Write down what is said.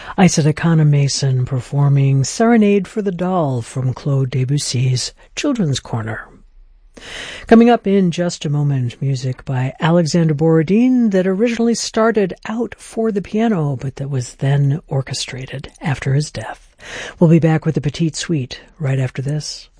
Isadakana Mason performing Serenade for the Doll from Claude Debussy's Children's Corner. Coming up in just a moment, music by Alexander Borodin that originally started out for the piano, but that was then orchestrated after his death. We'll be back with the Petite Suite right after this.